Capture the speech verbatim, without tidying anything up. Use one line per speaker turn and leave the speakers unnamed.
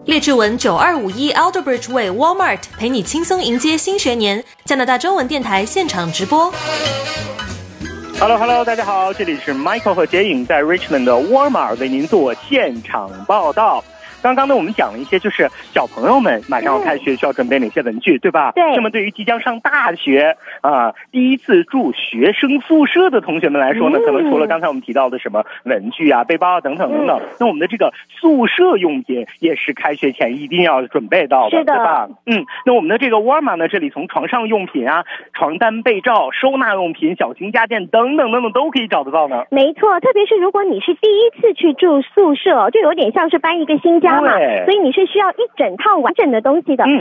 列治文九二五一 Alderbridge Way Walmart 陪你轻松迎接新学年。加拿大中文电台现场直播。
Hello Hello， 大家好，这里是 Michael 和杰影在 Richmond 的 Walmart 为您做现场报道。刚刚呢，我们讲了一些，就是小朋友们马上要开学需要准备哪些文具，对吧？
对。
那么对于即将上大学啊、呃，第一次住学生宿舍的同学们来说呢，嗯、可能除了刚才我们提到的什么文具啊、背包啊等等等等，嗯、那我们的这个宿舍用品也是开学前一定要准备到的，
是的，
对吧？嗯，那我们的这个 Walmart 呢，这里从床上用品啊、床单、被罩、收纳用品、小型家电等等等等都可以找得到呢。
没错，特别是如果你是第一次去住宿舍，就有点像是搬一个新家嘛，所以你是需要一整套完整的东西的。嗯